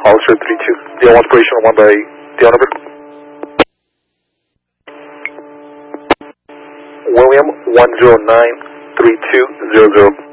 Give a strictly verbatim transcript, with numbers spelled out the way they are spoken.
Officer three two. D L one operational one by D L number. William one zero nine three two zero zero.